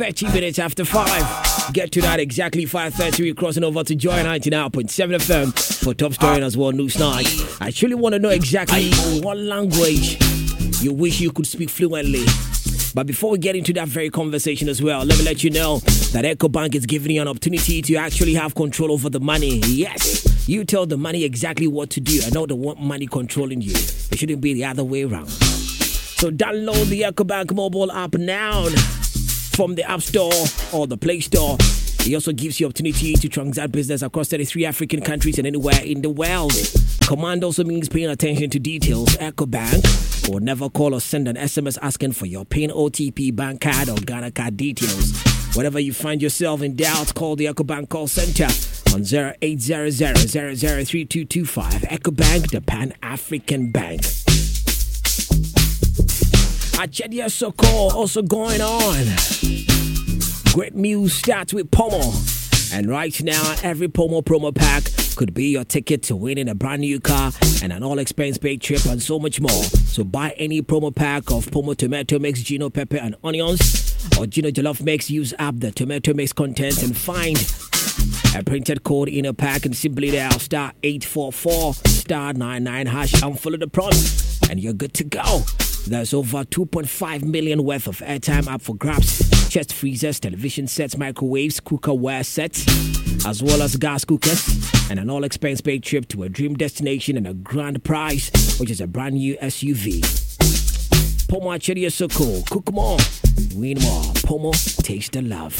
30 minutes after 5. Get to that exactly 5:30. We're crossing over to Joy 99.7 FM for Top Story and as well News Night. I truly want to know exactly what language you wish you could speak fluently. But before we get into that very conversation as well, let me let you know that EcoBank is giving you an opportunity to actually have control over the money. Yes, you tell the money exactly what to do. I know they want money controlling you. It shouldn't be the other way around. So download the EcoBank mobile app now from the App Store or the Play Store. It also gives you opportunity to transact business across 33 African countries and anywhere in the world. Command also means paying attention to details. EcoBank will never call or send an SMS asking for your PIN, OTP, bank card, or Ghana card details. Whenever you find yourself in doubt, call the EcoBank call center on 0800-003225. EcoBank, the Pan-African Bank. Achedia Soko also going on. Great news starts with Pomo. And right now, every Pomo promo pack could be your ticket to winning a brand new car and an all-expense paid trip and so much more. So buy any promo pack of Pomo Tomato Mix, Gino Pepper and Onions or Gino Jollof Mix. Use app the Tomato Mix content and find a printed code in a pack and simply dial star 844 star 99 hash and follow the prompt and you're good to go. There's over 2.5 million worth of airtime up for grabs. Chest freezers, television sets, microwaves, cookerware sets, as well as gas cookers, and an all-expense paid trip to a dream destination and a grand prize, which is a brand new SUV. Pomo Achedia Soko, cook more, win more. Pomo, taste the love.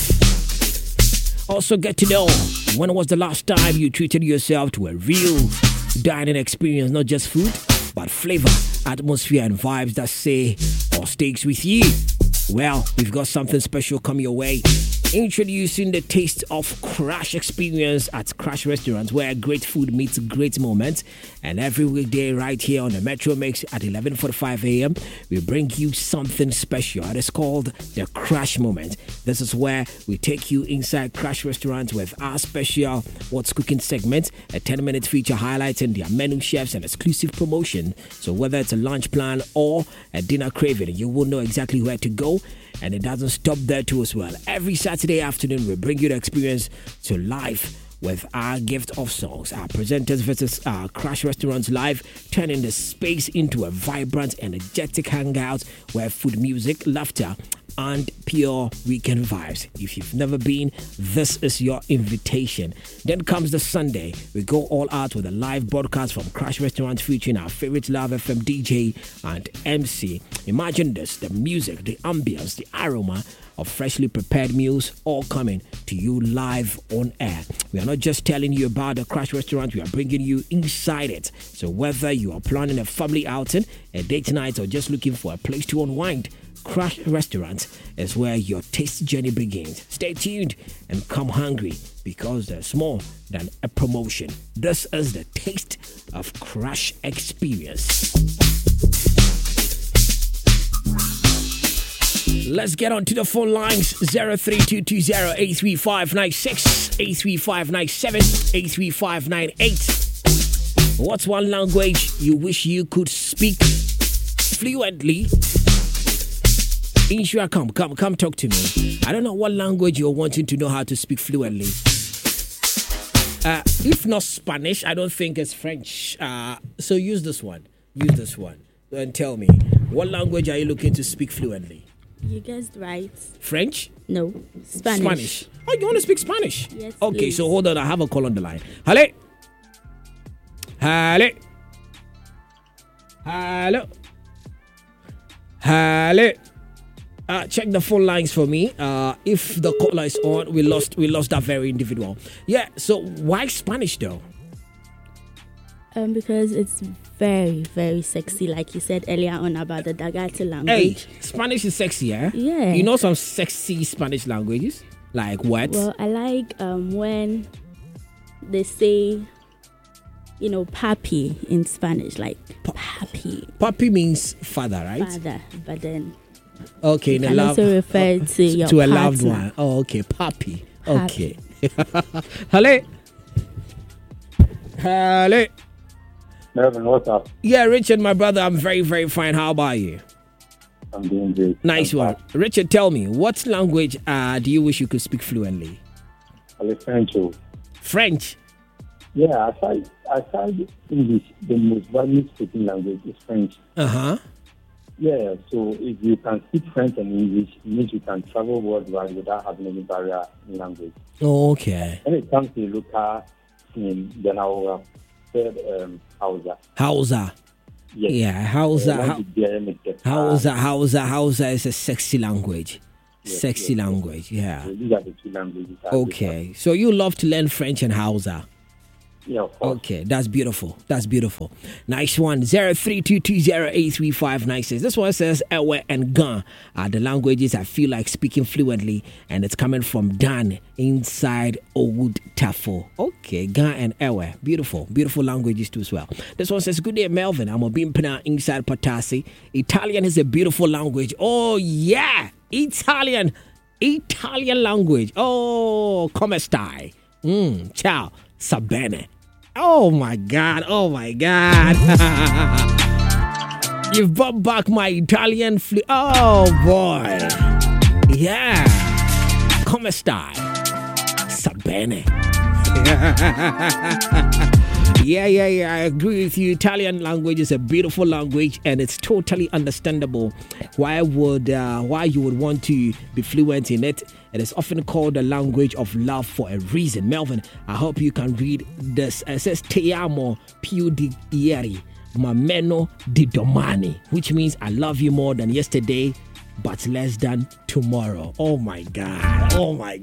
Also get to know, when was the last time you treated yourself to a real dining experience, not just food, but flavor, atmosphere, and vibes that say or sticks with you? Well, we've got something special coming your way. Introducing the Taste of Crash experience at Crash Restaurant, where great food meets great moments. And every weekday right here on the Metro Mix at 11:45 a.m., we bring you something special. It is called the Crash Moment. This is where we take you inside Crash Restaurant with our special What's Cooking segment, a 10-minute feature highlighting their menu, chefs, and exclusive promotion. So whether it's a lunch plan or a dinner craving, you will know exactly where to go. And it doesn't stop there too as well. Every Saturday afternoon, we bring you the experience to life with our gift of songs. Our presenters visit our Crash Restaurants live, turning the space into a vibrant, energetic hangout where food, music, laughter, and pure weekend vibes. If you've never been, this is your invitation. Then comes the Sunday. We go all out with a live broadcast from Crash Restaurant featuring our favorite Love FM DJ and MC. Imagine this, the music, the ambience, the aroma of freshly prepared meals all coming to you live on air. We are not just telling you about the Crash Restaurant, we are bringing you inside it. So whether you are planning a family outing, a date night, or just looking for a place to unwind, Crash Restaurant is where your taste journey begins. Stay tuned and come hungry because there's more than a promotion. This is the Taste of Crash experience. Let's get on to the phone lines. 0322083596, 83597, 83598. What's one language you wish you could speak fluently? Insura, come talk to me. I don't know what language you're wanting to know how to speak fluently. If not Spanish, I don't think it's French. So use this one. And tell me, what language are you looking to speak fluently? You guessed right. French? No, Spanish. Oh, you want to speak Spanish? Yes, okay, please. So hold on. I have a call on the line. Hello? Check the phone lines for me. If the caller is on, we lost that very individual. Yeah, so why Spanish though? Because it's very, very sexy, like you said earlier on about the Dagati language. Hey, Spanish is sexy, yeah? Yeah. You know some sexy Spanish languages? Like what? Well, I like when they say, papi in Spanish, like papi. Papi means father, right? Father, but then okay, you can also refer to your to a partner. loved one. Oh, okay, papi. Okay. Hello? Melvin, what's up? Yeah, Richard, my brother, I'm very, very fine. How about you? I'm doing great. Nice one. Richard, tell me, what language do you wish you could speak fluently? French. French? Yeah, aside English, the most widely spoken language is French. Uh-huh. Yeah, so if you can speak French and English, it means you can travel worldwide without having any barrier in language. Okay. When it comes to local thing, then I will say Hausa. Hausa. Yes. Yeah, Hausa. Hausa is a sexy language. Yes, Language, yeah. So these are the two languages. Okay, so you love to learn French and Hausa. Yeah, of course. Okay, that's beautiful. Nice one. 0322083596. This one says Ewe and Gan are the languages I feel like speaking fluently, and it's coming from Dan inside Old Tafo. Okay, Gan and Ewe. Beautiful languages too as well. This one says, good day, Melvin. I'm a Bimpana inside Patasi. Italian is a beautiful language. Oh, yeah. Italian language. Oh, come stai. Ciao. Sabene. Oh my God. You've brought back my Italian Oh boy. Yeah. Come stai. Sabene. Yeah. I agree with you. Italian language is a beautiful language, and it's totally understandable why you would want to be fluent in it. It is often called the language of love for a reason. Melvin, I hope you can read this. It says Te amo più di ieri, ma meno di domani, which means I love you more than yesterday, but less than tomorrow. Oh my God.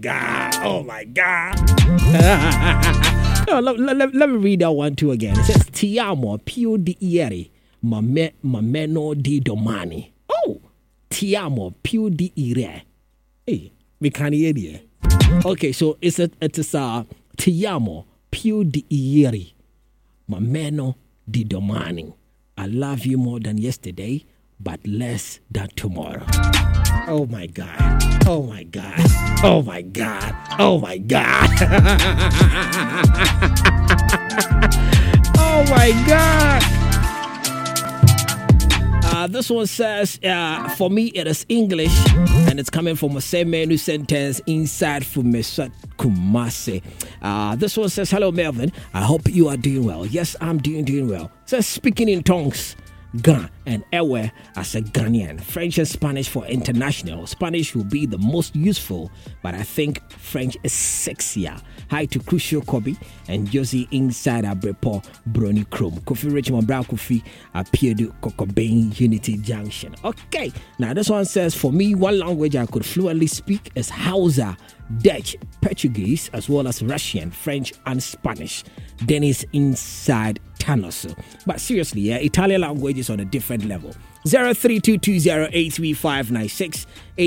Let me read that one too again. It says Ti amo più di ieri, ma meno di domani. Oh, ti amo più di ieri. Hey, we can't hear it. Okay, so it is Ti amo più di ieri, ma meno di domani. I love you more than yesterday, but less than tomorrow. Oh my God. Oh my God. This one says, for me, it is English, and it's coming from a same menu sentence inside Fumesa Kumase. This one says, hello, Melvin. I hope you are doing well. Yes, I'm doing well. It says, speaking in tongues. Gan and Ewe as a Ghanaian. French and Spanish for international. Spanish will be the most useful, but I think French is sexier. Hi to Crucial Kobe and Josie inside Abrepo Brony Chrome. Kofi Richmond Brown Kofi appeared Kokobane Unity Junction. Okay, now this one says, for me, one language I could fluently speak is Hausa, Dutch, Portuguese, as well as Russian, French, and Spanish. Dennis inside Thanos. But seriously, yeah, Italian language is on a different level. 0322083596,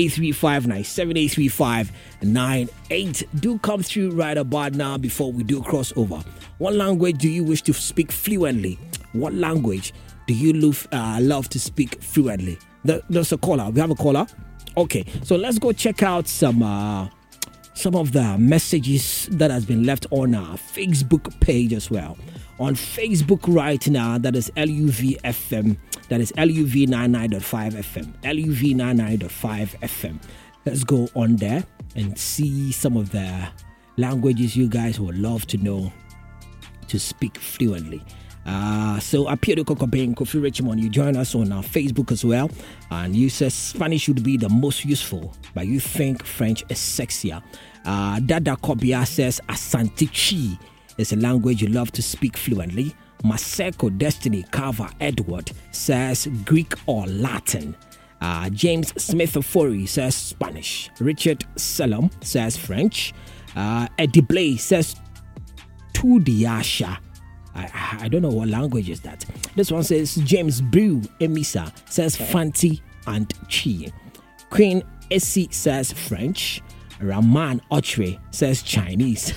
83597, 83598. Do come through right about now before we do crossover. What language do you wish to speak fluently? What language do you love to speak fluently? There's a caller. We have a caller. Okay, so let's go check out some of the messages that has been left on our Facebook page as well. On Facebook right now, that is LUVFM, that is LUV99.5 FM, LUV99.5 FM. Let's go on there and see some of the languages you guys would love to know to speak fluently. So Apiedo Kokobane, Kofi Richmond, you join us on our Facebook as well, and you say Spanish should be the most useful, but you think French is sexier. Dada Kobia says Asante Chi is a language you love to speak fluently. Maseko Destiny Carver Edward says Greek or Latin. James Smith Ofori says Spanish. Richard Salom says French. Eddie Blay says Tudiasha. I don't know what language is that. This one says James Brew Emisa says Fanti and Chi. Queen Essie says French. Raman Ochre says Chinese.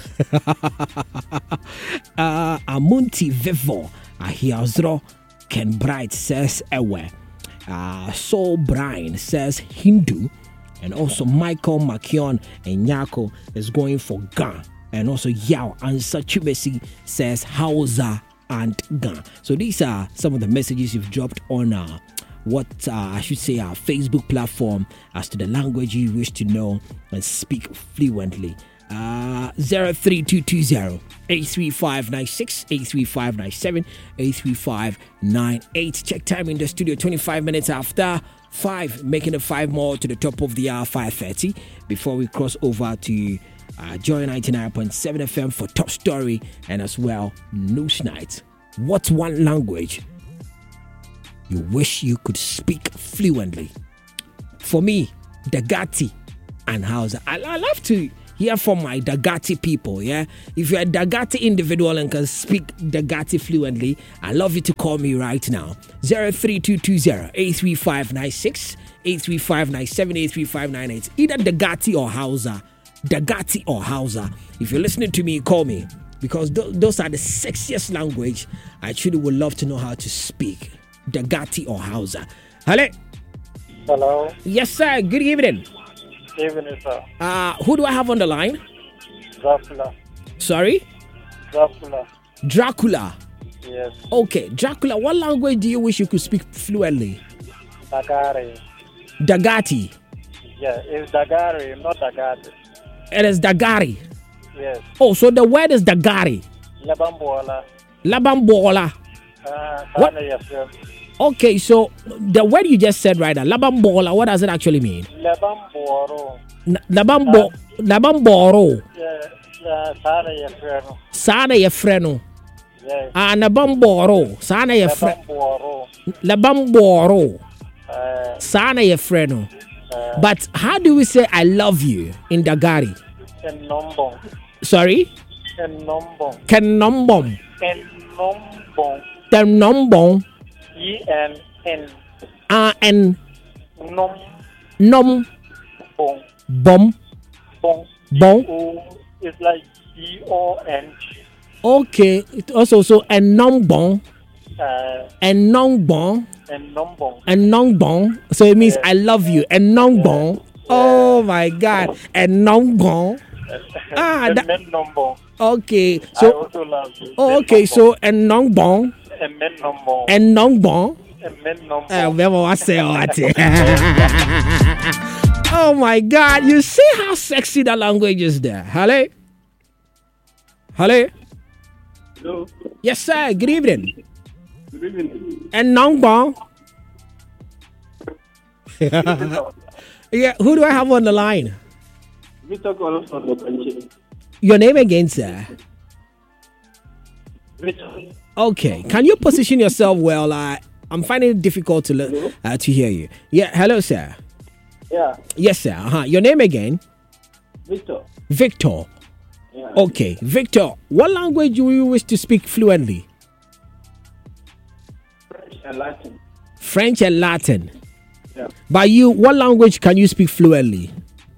Amunti Vivo Ahiazro Ken Bright says Ewe. Soul Brian says Hindu. And also Michael Makion and Nyako is going for Gan. And also Yao Ansa Chubesi says Hausa and Gan. So these are some of the messages you've dropped on I should say our Facebook platform as to the language you wish to know and speak fluently. 03220 83596 83597 83598. Check time in the studio 25 minutes after 5, making it 5 more to the top of the hour, 5:30, before we cross over to Joy 99.7 FM for Top Story and as well News Night. What's one language you wish you could speak fluently? For me, Dagati and Hausa. I love to hear from my Dagati people, yeah? If you're a Dagati individual and can speak Dagati fluently, I love you to call me right now. 03220 83596 83597 83598. Either Dagati or Hausa. Dagati or Hausa. If you're listening to me, call me. Because those are the sexiest language I truly would love to know how to speak. Dagati or Hausa. Hello? Hello. Yes, sir. Good evening. Evening, sir. Who do I have on the line? Dracula. Sorry? Dracula. Dracula. Yes. Okay, Dracula, what language do you wish you could speak fluently? Dagari. Dagati. Yeah, it's Dagari, not Dagati. It is Dagari. Yes. Oh, so the word is Dagari. Labambola. Labambola. What? Okay, so the word you just said right now, Labambola, what does it actually mean? Labamboro. Labamboro. Yeah, Sana Yefreno. Sana Yefreno. Yes. Nabamboro. Sana Yefreno. Labamboro. Sana Yefreno. But how do we say I love you in Dagari? Kenombong. Sorry? Kenombong. Kenombong. Kenombong. Kenombong. E-N-N. A-N. Nom. Nom. Bong. Bom. Bong. Bong. It's like B-O-N. Okay. It also so Enombong. Enombong. Enombong. Enombong. So it means I love you. Enombong. Oh my God. Enombong. Okay. So. I also love you. Oh, okay. So Enombong. Enombong. Oh my God. You see how sexy that language is there. Hello? Hello? Hello. Yes, sir. Good evening. Good evening. Enombong. Yeah, who do I have on the line? Victor calls from the country. Your name again, sir? Victor. Okay. Can you position yourself well? I'm finding it difficult to hear you. Yeah. Hello, sir. Yeah. Yes, sir. Your name again? Victor. Victor. Yeah. Okay. Victor, what language do you wish to speak fluently? French and Latin. French and Latin. Yeah. By you, what language can you speak fluently?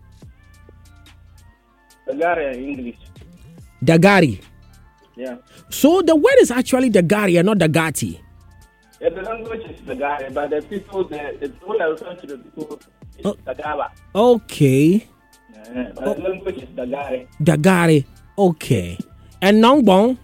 Dagari and English. Dagari. Yeah. So the word is actually Dagari and not Dagati. Yeah, the language is Dagari, but the people, the people are referring to the people is Dagaba. Okay. Yeah, but the language is Dagari. Dagari. Okay. And Nongbong?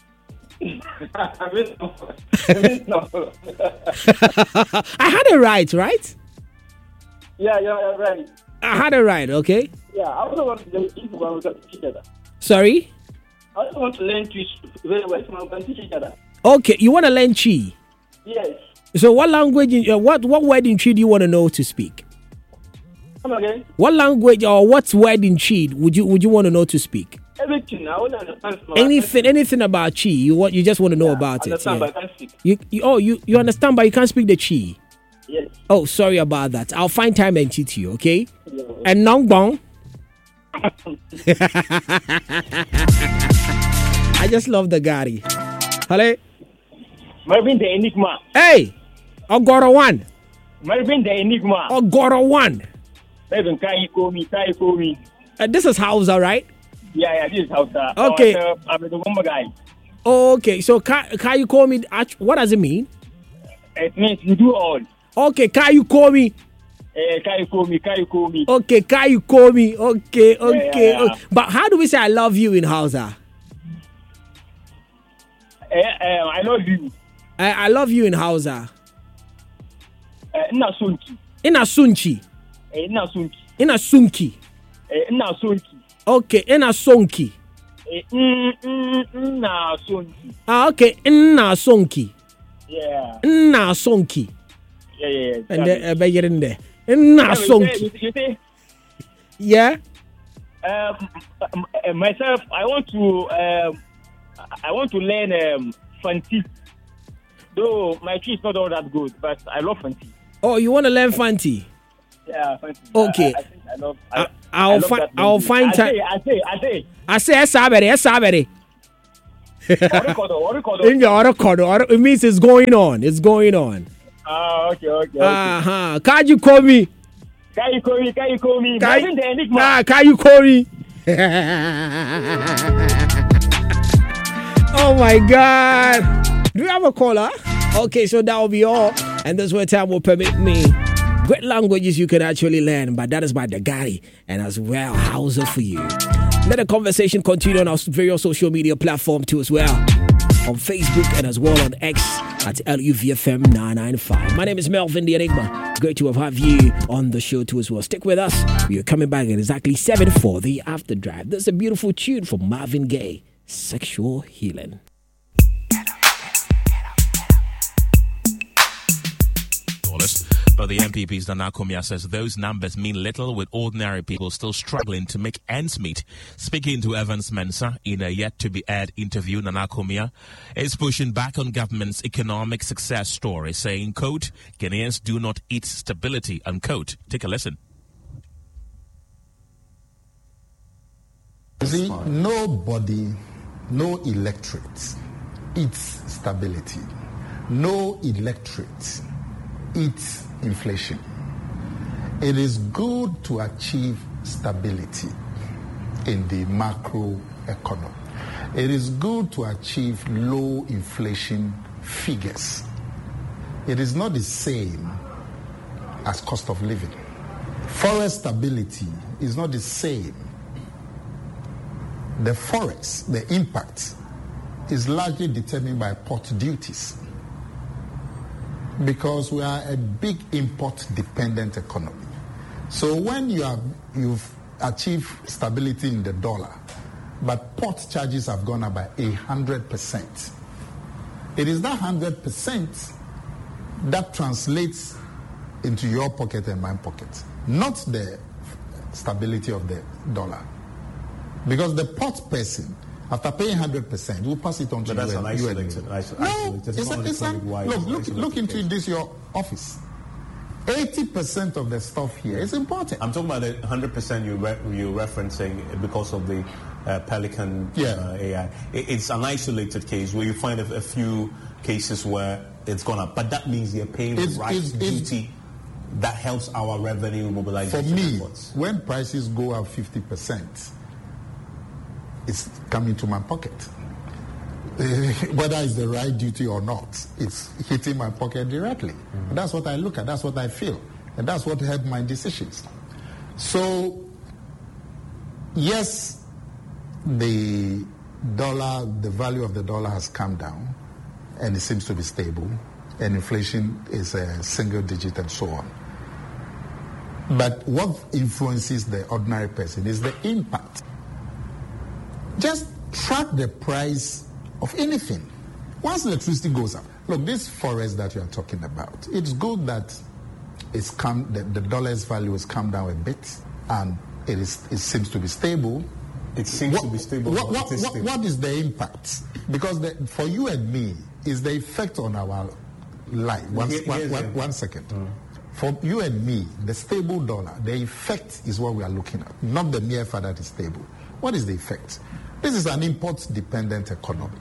I had it right? Yeah, you're right. I had it right, okay? Yeah, I also want to learn each one to teach each other. Sorry? I also want to learn to very well so we can teach each other. Okay, you want to learn Chi? Yes. So what language, what word in Chi do you want to know to speak? Come again? What language or what word in Chi would you want to know to speak? Everything. I want to understand. Anything about Chi, you just want to know about it. Understand, but I can't speak. You understand, but you can't speak the Chi. Yes. Oh, sorry about that. I'll find time and teach you, okay? Yeah. And Nongbong. I just love the Gary. Hello? Marvin the Enigma. Hey! Ogoro one. Marvin the Enigma. Ogoro one. Marvin, Kai. This is Hausa, right? Yeah, this is Hausa. Okay. I'm the Gomba guy. Okay, so can you call me? What does it mean? It means you do all. Okay, can you call me? Kai call me. Okay, can you call me? Okay. Yeah. But how do we say I love you in Hausa? I love you. I love you in Hausa. Inasunki. Inasunchi. Inasunki. Inasunki. Inasunki. Okay, Inasonki. Inasunki. Okay, Inasonki. Yeah. Inasonki. Yeah. And better in there. Inasonki. You see? Yeah. Myself, I want to learn Fanti. Though my tree is not all that good, but I love Fanti. Oh, you want to learn Fanti? Yeah, Fanti. Okay. I think I love. I'll find time. I say sabere. In your record, it means it's going on. It's going on. Okay. Can you call me? Can you call me? Can you call me? Oh my God. Do you have a caller? Okay, so that will be all. And this where time will permit me. Great languages you can actually learn, but that is by Dagari and as well Hausa for you. Let the conversation continue on our various social media platforms too as well. On Facebook and as well on X at LUVFM 995. My name is Melvin the Enigma. Great to have you on the show too as well. Stick with us. We are coming back at exactly 7 for the After Drive. This is a beautiful tune from Marvin Gaye, Sexual Healing. But the MPP's Nana Akomia says those numbers mean little with ordinary people still struggling to make ends meet. Speaking to Evans Mensah in a yet-to-be-aired interview, Nana Akomia is pushing back on government's economic success story, saying, quote, Ghanaians do not eat stability, unquote. Take a listen. You see, nobody, no electorate eats stability. No electorate eats inflation. It is good to achieve stability in the macro economy. It is good to achieve low inflation figures. It is not the same as cost of living. Forex stability is not the same. The forex, the impact, is largely determined by port duties, because we are a big import-dependent economy. So when you've achieved stability in the dollar, but port charges have gone up by 100%, it is that 100% that translates into your pocket and my pocket, not the stability of the dollar. Because the port person, after paying 100%, will pass it on to you. That's an isolated. Look into this, your office. 80% of the stuff here is imported. I'm talking about the 100% you're referencing because of the Pelican AI. It's an isolated case where you find a few cases where it's gone up, but that means they're paying duty that helps our revenue mobilization. For me, efforts. When prices go up 50%, it's coming to my pocket. Whether it's the right duty or not, it's hitting my pocket directly. Mm-hmm. That's what I look at, that's what I feel, and that's what helps my decisions. So, yes, the value of the dollar has come down, and it seems to be stable, and inflation is a single digit and so on. But what influences the ordinary person is the impact. Just track the price of anything. Once electricity goes up, look, this forest that you are talking about, it's good that the dollar's value has come down a bit, and it seems to be stable. It seems to be stable. What is the impact? Because for you and me, is the effect on our life. One second. For you and me, the stable dollar, the effect is what we are looking at, not the mere fact that it's stable. What is the effect? This is an import-dependent economy.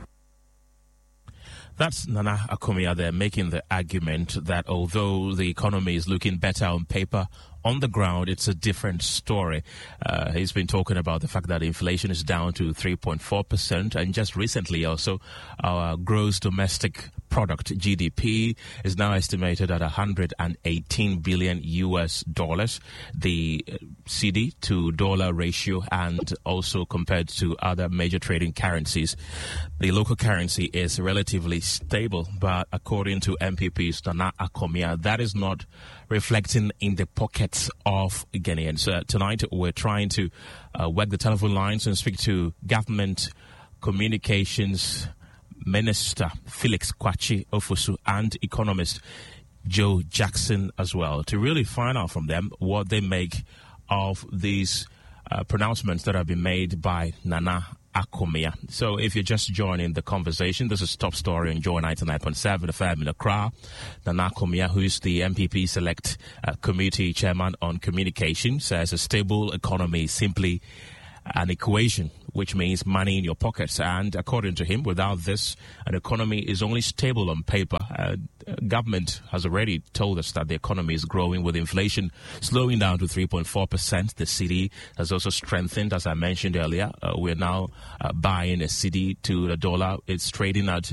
That's Nana Akomia there making the argument that although the economy is looking better on paper, on the ground, it's a different story. He's been talking about the fact that inflation is down to 3.4%, and just recently also, our gross domestic product, GDP, is now estimated at $118 billion. The cedi to dollar ratio, and also compared to other major trading currencies, the local currency is relatively stable. But according to MPP's Nana Akomia, that is not reflecting in the pockets of Ghanaians. Tonight, we're trying to work the telephone lines and speak to Government Communications Minister Felix Kwakye Ofosu and economist Joe Jackson as well, to really find out from them what they make of these pronouncements that have been made by Nana Akomia. So if you're just joining the conversation, this is Top Story on Joy 99.7 FM in Accra. Nana Akomia, who is the MPP Select Committee Chairman on Communication, says a stable economy is simply an equation, which means money in your pockets. And according to him, without this, an economy is only stable on paper. Government has already told us that the economy is growing, with inflation slowing down to 3.4%. The cedi has also strengthened, as I mentioned earlier. We're now buying a cedi to the dollar. It's trading at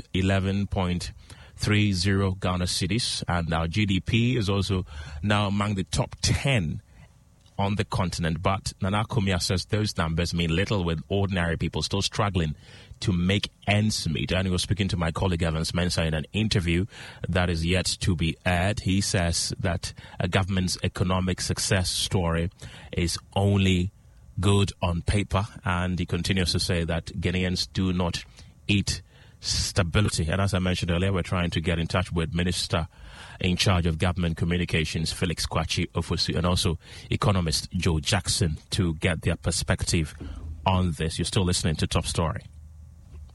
11.30 Ghana cedis, and our GDP is also now among the top 10 on the continent. But Nana Akomia says those numbers mean little, with ordinary people still struggling to make ends meet. And he was speaking to my colleague Evans Mensah in an interview that is yet to be aired. He says that a government's economic success story is only good on paper, and he continues to say that Ghanaians do not eat stability. And as I mentioned earlier, we're trying to get in touch with Minister in charge of Government Communications Felix Kwakye Ofosu and also economist Joe Jackson to get their perspective on this. You're still listening to Top Story.